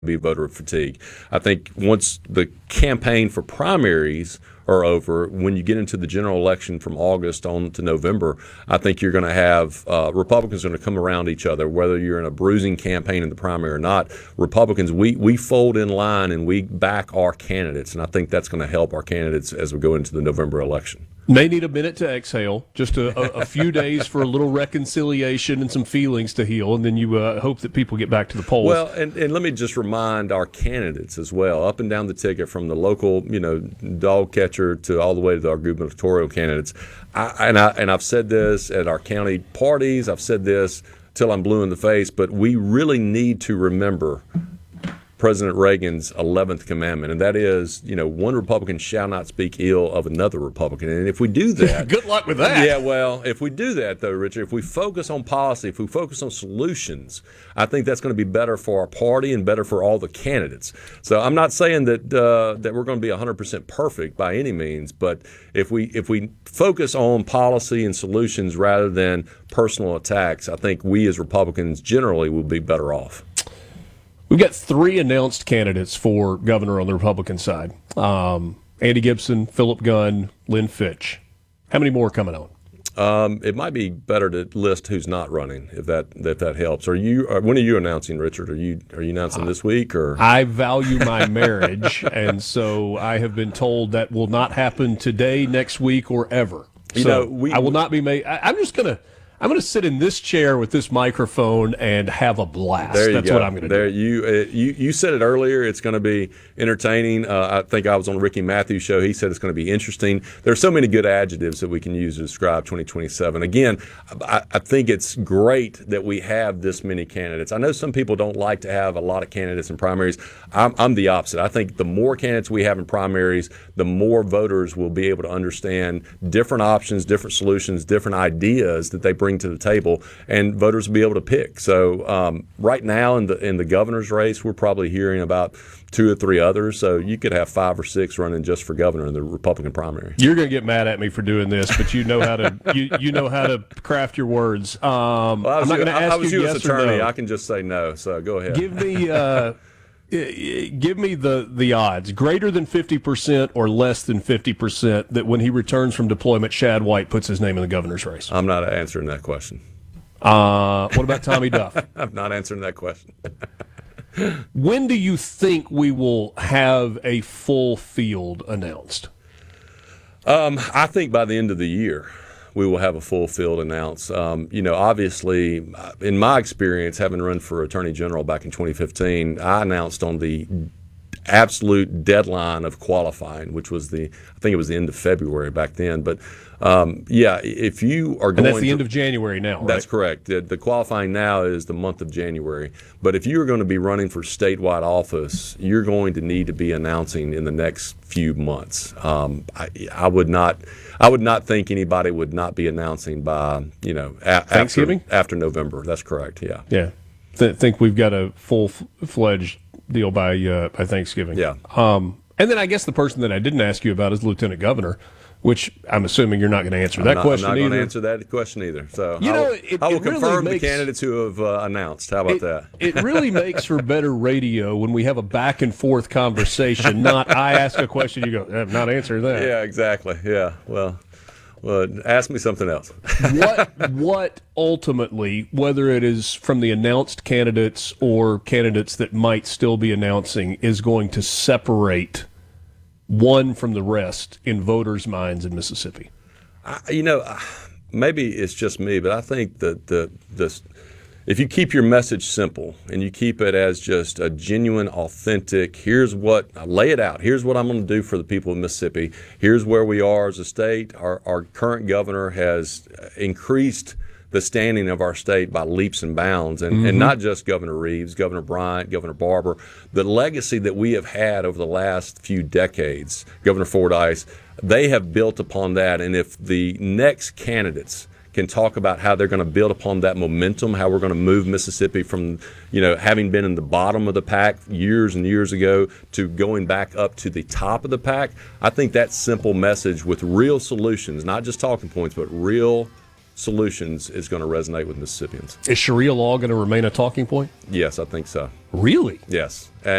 be voter fatigue. I think once the campaign for primaries are over, when you get into the general election from August on to November, I think you're going to have Republicans are going to come around each other, whether you're in a bruising campaign in the primary or not. Republicans, we fold in line and we back our candidates, and I think that's going to help our candidates as we go into the November election. May need a minute to exhale, just a few days for a little reconciliation and some feelings to heal, and then you hope that people get back to the polls. Well, and let me just remind our candidates as well, up and down the ticket from the local, dog catcher to all the way to our gubernatorial candidates. I've said this at our county parties. I've said this till I'm blue in the face, but we really need to remember President Reagan's 11th commandment, and that is, one Republican shall not speak ill of another Republican. And if we do that... Good luck with that. Yeah, well, if we do that, though, Richard, if we focus on policy, if we focus on solutions, I think that's going to be better for our party and better for all the candidates. So I'm not saying that that we're going to be 100% perfect by any means, but if we focus on policy and solutions rather than personal attacks, I think we as Republicans generally will be better off. We've got 3 announced candidates for governor on the Republican side. Andy Gibson, Philip Gunn, Lynn Fitch. How many more coming on? It might be better to list who's not running, if that helps. When are you announcing, Richard? Are you announcing this week? Or I value my marriage, and so I have been told that will not happen today, next week, or ever. I will not be made. I'm going to sit in this chair with this microphone and have a blast. That's what I'm going to do. You said it earlier. It's going to be entertaining. I think I was on Ricky Matthews' show. He said it's going to be interesting. There are so many good adjectives that we can use to describe 2027. Again, I think it's great that we have this many candidates. I know some people don't like to have a lot of candidates in primaries. I'm the opposite. I think the more candidates we have in primaries, the more voters will be able to understand different options, different solutions, different ideas that they bring to the table, and voters will be able to pick. So right now in the governor's race, we're probably hearing about 2 or 3 others. So you could have 5 or 6 running just for governor in the Republican primary. You're going to get mad at me for doing this, but you know how to you know how to craft your words. I'm not going to ask you yes attorney, or no. I can just say no. So go ahead. Give me the odds, greater than 50% or less than 50%, that when he returns from deployment, Shad White puts his name in the governor's race. I'm not answering that question. What about Tommy Duff? I'm not answering that question. When do you think we will have a full field announced? I think by the end of the year we will have a full field announced. Obviously, in my experience, having run for Attorney General back in 2015, I announced on the absolute deadline of qualifying, which was I think it was the end of February back then. But if you are going, and that's the end of January now, right? That's correct. The qualifying now is the month of January. But if you're going to be running for statewide office, you're going to need to be announcing in the next few months. I would not think anybody would not be announcing by Thanksgiving after November. That's correct. Yeah. Yeah. Think we've got a full-fledged deal by Thanksgiving. Yeah. And then I guess the person that I didn't ask you about is Lieutenant Governor, which I'm assuming you're not going to answer that question either. I'm not going to answer that question either. So I will confirm the candidates who have announced. How about that? It really makes for better radio when we have a back and forth conversation, not I ask a question, you go, I'm not answering that. Yeah, exactly. Yeah. Well, ask me something else. What ultimately, whether it is from the announced candidates or candidates that might still be announcing, is going to separate one from the rest in voters' minds in Mississippi? Maybe it's just me, but I think that if you keep your message simple and you keep it as just a genuine, authentic, lay it out. Here's what I'm going to do for the people of Mississippi. Here's where we are as a state. Our current governor has increased the standing of our state by leaps and bounds, and not just Governor Reeves, Governor Bryant, Governor Barber. The legacy that we have had over the last few decades, Governor Fordyce, they have built upon that. And if the next candidates can talk about how they're going to build upon that momentum, how we're going to move Mississippi from, having been in the bottom of the pack years and years ago to going back up to the top of the pack, I think that simple message with real solutions, not just talking points, but real solutions is going to resonate with Mississippians. Is Sharia law going to remain a talking point? Yes, I think so. Really? Yes.